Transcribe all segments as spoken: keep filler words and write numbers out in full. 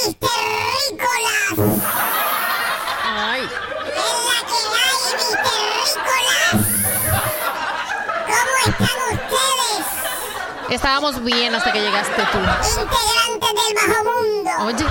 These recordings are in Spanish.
mister Rícolas. Ay. Es la que hay, mister Rícolas. ¿Cómo están ustedes? Estábamos bien hasta que llegaste tú. Integrantes del bajo mundo. Oye.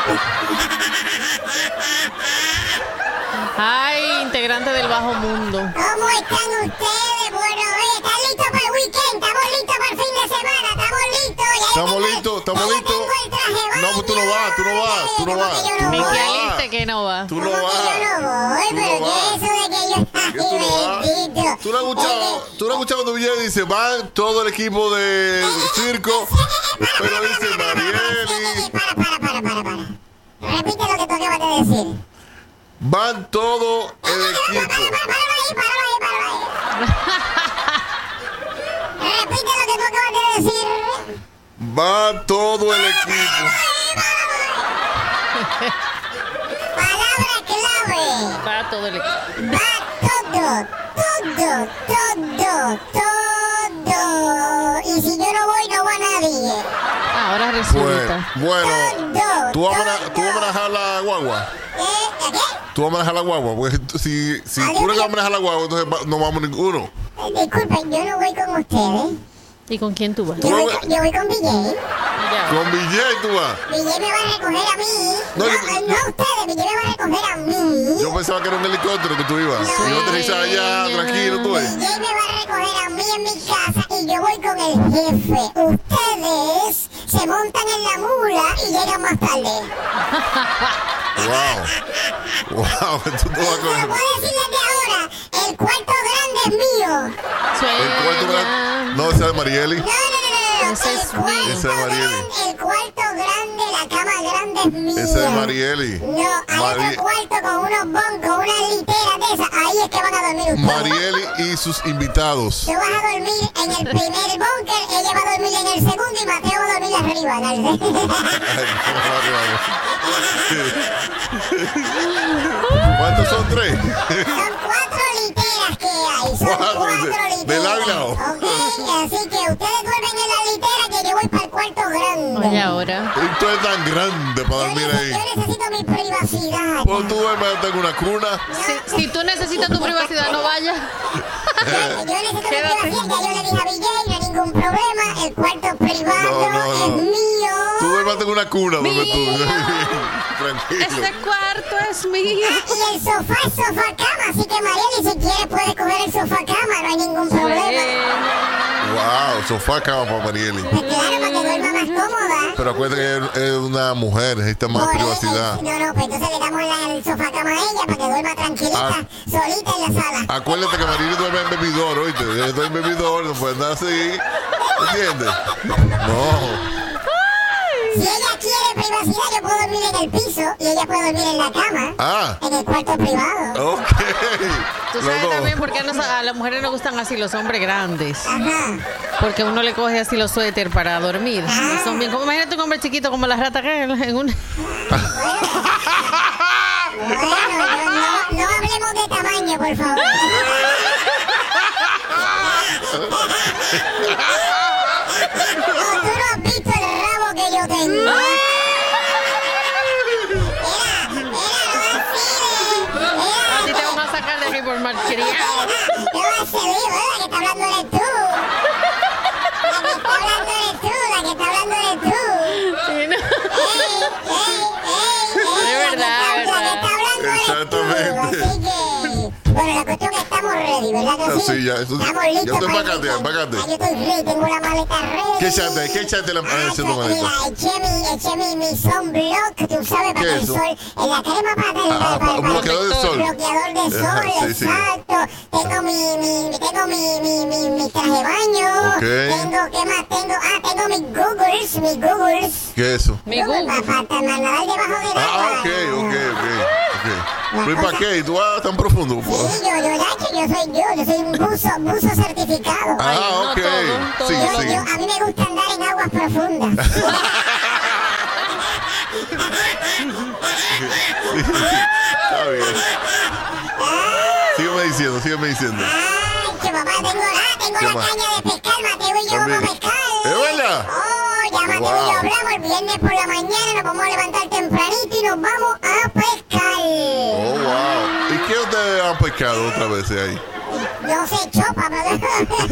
Ay, integrante del bajo mundo. ¿Cómo están ustedes? Bueno, oye, ¿están listos para el weekend? ¿Estamos listos para el fin de semana? ¿Estamos listos? Ya yo Estamos tengo- listos, estamos ya yo listos. tengo el traje de No, pues tú no baño. vas, tú no vas, tú no ¿Cómo vas. que yo Tú no no Ni voy? que vas. aliste que no va. Tú no ¿Cómo que vas. yo no voy? Tú Pero no ¿qué vas. es eso de que yo... ¿Qué tú no vas? Bendito. Tú lo has escuchado, tú lo has escuchado cuando Villay dice, va todo el equipo de circo, pero dice Marieli, Para, para, para, para, para. Repite lo que tú acabas de decir. van todo el equipo. Páralo ahí, páralo ahí, páralo ahí. Repite lo que tú acabas de decir. Va todo el equipo. Palabra clave. Para todo el equipo. Va todo, todo, todo, todo. Y si yo no voy, no va nadie. Ahora Bueno, resulta. bueno, Todo, tú vas a mane- todo. tú vas a manejar la guagua. ¿Qué? ¿A qué? Tú vas a manejar la guagua, porque si, si tú no vas a manejar la guagua, entonces va- no vamos ninguno. Eh, Disculpen, yo no voy con ustedes. ¿Y con quién tú vas? Yo voy, con- yo voy con Villay. Ya. Con Villay tú vas. Villay me va a recoger a mí. No, No, yo- eh, no ustedes, Villay me va a recoger a mí. Yo pensaba que era un helicóptero que tú ibas. No. Y no te dices allá, Sí. tranquilo, tú ves. Villay me va a recoger a mí en mi casa y yo voy con el jefe. Ustedes se montan en la mula y llegan más tarde. Wow. Wow, tú no vas Pero con puedo decirles de ahora, el cuarto grande es mío. el cuarto Sueña. grande. No, ese es Marieli. No, no, no, no, no. Ese El es cuarto mío. Ese es Marieli. grande, el cuarto grande, la cama grande es mía. Ese es Marieli. No, hay Mari- otro cuarto con unos boncos, unas literas de esas. Ahí es que van a dormir ustedes. Marieli y sus invitados. Tú vas a dormir en el primer búnker, ella va a dormir en el segundo y Mateo va a dormir arriba. ¿no? Ay, ¿cuántos son tres? Son cuatro literas que hay. Son Cuatro, cuatro de- literas. de lado y lado. Ok, así que ustedes duermen en la litera que yo voy para el cuarto grande. Oye, ahora. Y tú eres tan grande para Yo, dormir nece- ahí. yo necesito mi privacidad. Pues tú duermes hasta en una cuna. Si, si tú necesitas tu privacidad, no vayas. Yo necesito mi Quédate. privacidad. Ya yo le dije a Villay, no hay ningún problema. El cuarto privado No, no, es no. mío. Tú duermes hasta en una cuna, duermes tú. Tranquilo. Ese cuarto es mío. Y el sofá es sofá cama, así que Marieli, si quieres puedes coger el sofá cama, no hay ningún problema. Wow, sofá cama para Marieli. Pues claro, para que duerma más cómoda. Pero acuérdate que es una mujer, necesita más Por eso, privacidad. No, no, pues entonces le damos la- el sofá cama a ella para que duerma tranquilita, Ah. solita en la sala. Acuérdate que Marieli duerme en bebidor, oíste. Yo estoy en bebidor, no puede andar así. ¿Entiendes? No. Si ella quiere privacidad, yo puedo dormir en el piso y ella puede dormir en la cama, Ah, en el cuarto privado. ok. Tú Los sabes dos. también por qué a, nos- a las mujeres nos gustan así los hombres grandes. Ajá. Porque uno le coge así los suéter para dormir. Y son bien. Como, imagínate un hombre chiquito como la rata que en en un. Bueno, no, no, no hablemos de tamaño, por favor. No, tú no has visto el rabo que yo tengo. Mira, mira, no A ti vaciles. te van a sacar de aquí por malcriado. Mira, no vaciles, ¿verdad? La que está hablando eres tú. La que está hablando eres tú, la que está hablando eres tú. Sí, ¿no? Ey, ey, ey, ey, Es verdad, la que está, es la que verdad. está hablando eres tú. Exactamente. Así que, bueno, la cuestión es que estamos ready, ¿verdad que sí? Sí, ya, eso- Estamos ya listos estoy para empacate, el- empacate. Ya yo estoy ready, tengo la maleta ready. ¿Qué echaste? ¿Qué echaste la- Ah, en ese echa- maleta? Mira, eché mi, eché mi, mi sunblock, tú sabes, para ¿Qué que es el eso? sol, en la crema para, para, Ah, para, para- para- bloqueador de sol. bloqueador de sol, Ajá, sí, sí. exacto. Tengo mi, mi, tengo mi, mi, mi, mi traje de baño. Ok. Tengo, ¿qué más tengo? Ah, tengo mis googles, mis googles. ¿Qué es eso? Mi Google. Para, para nadar debajo del agua. Ah, ok, ok, ok. okay. ¿Pero y para qué? ¿Y tú vas tan profundo? Sí, yo, yo, ya que yo soy yo, yo soy un buzo, buzo certificado. Ah, no ok. todo, todo. Sí, Yo, sí. yo- a mí me gusta andar en aguas profundas. Está bien. Sígueme diciendo, sígueme diciendo. Ay, que papá, tengo, ah, tengo ¿Qué la más? caña de pescar, Mateo y yo También. vamos a pescar. ¿Es verdad? Oh, ya Mateo y yo Wow. hablamos el viernes por la mañana, nos vamos a levantar temprano tempranito y nos vamos a pescar. Oh, wow. ¿Y qué ustedes han pescado otra vez ahí? Yo sé chopa, pero...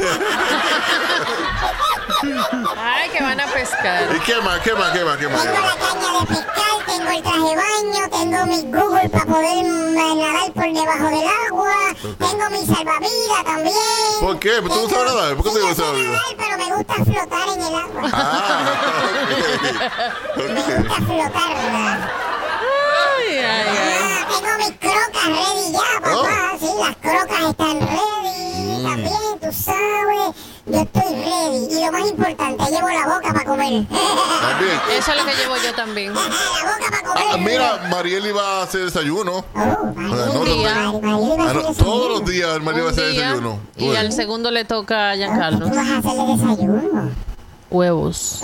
Ay, que van a pescar. ¿Y qué más, qué más, qué más, qué más? Tengo la caña de pescar, tengo el traje de baño, tengo mi Google para poder nadar por debajo del agua, tengo mi salvavidas también. ¿Por qué? ¿Tú no sabes nadar? ¿Por qué Sí, te yo gusta sé salvavidas? nadar, pero me gusta flotar en el agua. Ah, ok. Me gusta flotar. Ay, ay, ay. Ah, tengo mis crocas ready ya, papá. Oh. Sí, las crocas están ready. También, tú sabes. Yo estoy ready. Y lo más importante, llevo la boca para comer. También. Eso es lo que llevo yo también. La boca para comer. Ah, mira, Mariel iba a hacer desayuno. Oh, María, Un día. María, María iba a Ah, no, hacer todos los desayuno. días Mariel iba a Un hacer día, desayuno. y Bueno. al segundo le toca a ¿Qué Giancarlo. tú vas a hacerle desayuno? Huevos.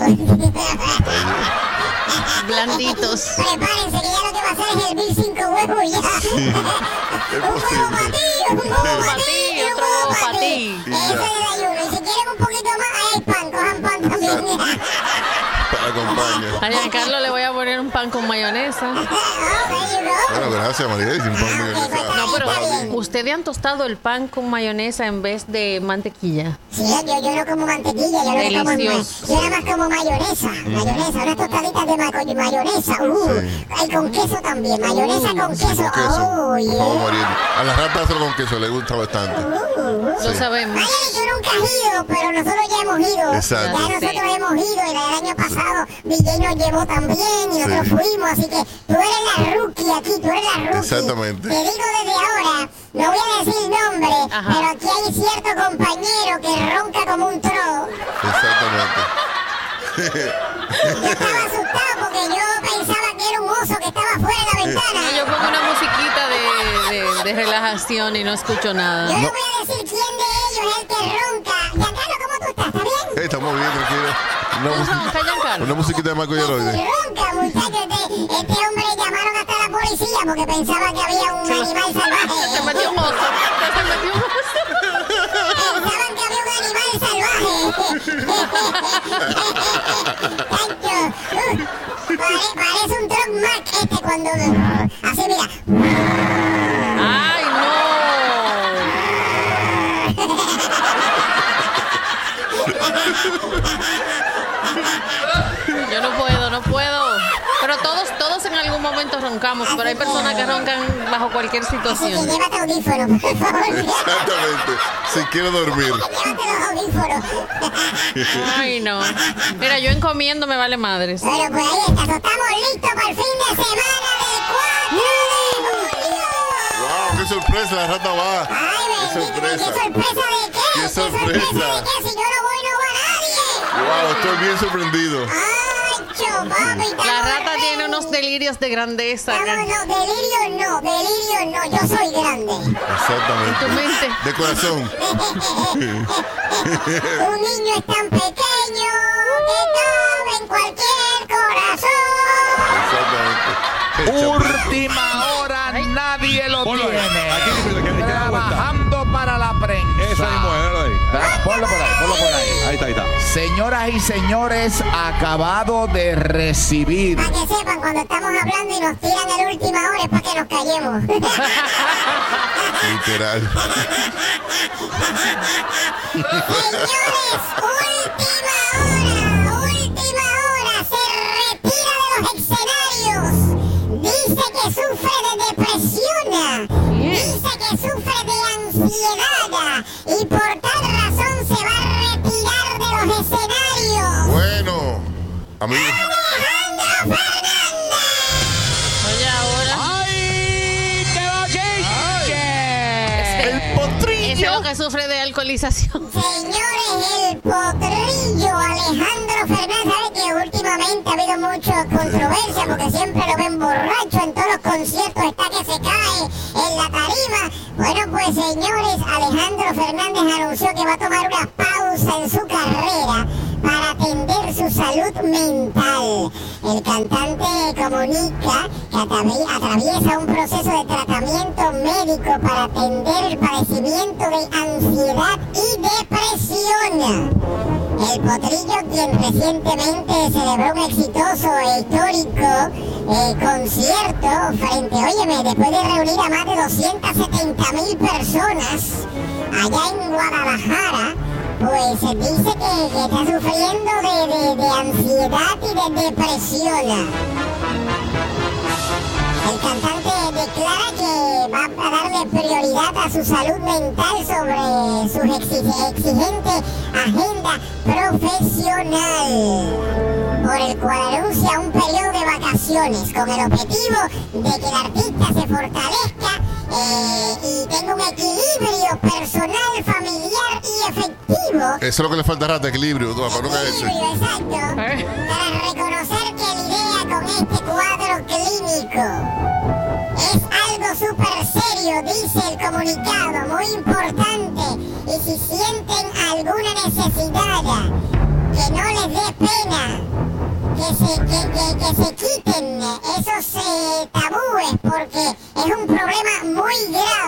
Blanditos. Prepárense que ya lo que va a hacer es hervir cinco huevos ya. Es Un huevo posible. para ti, un huevo pa' para ti, ti, un otro huevo huevo para pa' ti. ti. Y Ese ya. desayuno. Y si quieren un poquito más, ahí hay pan. Cojan pan también. Acompaña. A Giancarlo le voy a poner un pan con mayonesa. Oh, there you go. Bueno, gracias, Mariel. Sin pan mayonesa. No, pero Está bien. ustedes han tostado el pan con mayonesa en vez de mantequilla. Sí, yo, yo no como mantequilla, yo lo que como es Delicioso. ma- yo nada más como mayonesa, mayonesa, unas tostaditas de ma- con mayonesa, uh, Sí. y con queso también, mayonesa con queso, Con queso. oh, yeah. Oh, Mariel. A la rata hacerlo con queso le gusta bastante. Lo Sí. sabemos. Ay, tú nunca has ido, pero nosotros ya hemos ido. Exacto. Ya nosotros hemos ido, y el año pasado D J nos llevó también y nosotros Sí. fuimos, así que tú eres la rookie aquí, tú eres la rookie. Exactamente. Te digo desde ahora, no voy a decir nombre, Ajá. pero aquí hay cierto compañero que ronca como un tro. Exactamente. Yo estaba asustado porque yo pensaba que era un oso que estaba fuera de la ventana. No, yo pongo una musiquita de, de, de relajación y no escucho nada. Yo no voy a decir quién de ellos es el que ronca. Giancarlo, ¿cómo tú estás? ¿Está bien? Hey, estamos bien, tranquilo. Una, ¿No música- ronca, Giancarlo? una musiquita de Marco Y Yaroide. ronca, muchachos. Este, este hombre llamaron hasta la policía porque pensaba que había un animal Se salvaje. metió un oso. Se metió un oso. Pensaban que había un animal salvaje. Tacho, uh, pare- parece un truck Mac este cuando... Así, mira. ¡Ay, no! Yo no puedo, no puedo. Pero todos, todos en algún momento roncamos, pero hay personas que roncan bajo cualquier Así que situación. llévate audífonos, por favor. Exactamente. Si quiero dormir. Llévate los audífonos. Ay, no. Mira, yo encomiendo me vale madres. Bueno, pues ahí está. So, estamos listos para el fin de semana del cuatro de julio. ¡Wow! ¡Qué sorpresa! La rata va. Ay, ¡Qué bendito, ¿qué sorpresa! sorpresa de qué? ¡Qué ¿Qué sorpresa sorpresa! de qué? Si yo no voy, no va nadie. ¡Wow! Estoy bien sorprendido. Ay, papi, estamos La rata ready. tiene unos delirios de grandeza. Estamos, no, delirio no, delirio no. Yo soy grande. Exactamente. Tu mente. De corazón. Un niño es tan pequeño que cabe en cualquier corazón. Exactamente. Última hora, nadie lo Ponlo ahí. tiene. Aquí, que- que- que te da vuelta. Trabajando para la prensa. Eso mismo, déjalo ahí. Tra- Ponlo por ahí, ponlo por ahí. Ahí está, ahí está. Señoras y señores, acabado de recibir. Para que sepan, cuando estamos hablando y nos tiran en la última hora es para que nos callemos. Literal. Señores, última hora, última hora, se retira de los escenarios. Dice que sufre de depresión, dice que sufre de ansiedad y por tal razón se va a retirar de los escenarios. Bueno, amigos. Alejandro Fernández. Oye, ahora. ¡Ay, qué bochinche! El potrillo. Ese es lo que sufre de alcoholización. Señores, el potrillo Alejandro Fernández, sabe que últimamente ha habido mucha controversia porque siempre lo ven borracho en todos los conciertos, está que se cae en la tarima. Bueno, pues señores, Alejandro Fernández anunció que va a tomar una pausa en su carrera para atender su salud mental. El cantante comunica que atravi- atraviesa un proceso de tratamiento médico para atender el padecimiento de ansiedad y depresión. El Potrillo, quien recientemente celebró un exitoso e histórico eh, concierto frente, óyeme, después de reunir a más de doscientas setenta mil personas allá en Guadalajara, pues se dice que, que está sufriendo de, de, de ansiedad y de depresión. El cantante declara que va a darle prioridad a su salud mental sobre su exig- exigente agenda profesional, por el cual anuncia un periodo de vacaciones con el objetivo de que el artista se fortalezca eh, y tenga un equilibrio personal, familiar y efectivo. Eso es lo que le falta a Rata, equilibrio, tú, para no caerse. Equilibrio, exacto. Para reconocer que lidia con este cuadro clínico. Es algo súper serio, dice el comunicado, muy importante. Y si sienten alguna necesidad, que no les dé pena, que se, que, que, que se quiten esos eh, tabúes, porque es un problema muy grave.